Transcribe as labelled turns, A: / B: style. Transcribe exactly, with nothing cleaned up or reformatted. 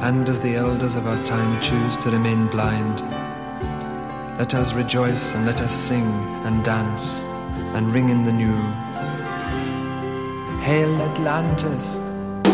A: and as the elders of our time choose to remain blind, let us rejoice and let us sing and dance and ring in the new. Hail Atlantis!